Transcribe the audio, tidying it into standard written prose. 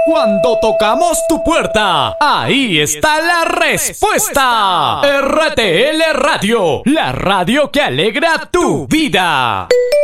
Cuando tocamos tu puerta, ahí está la respuesta. RTL Radio, la radio que alegra tu vida.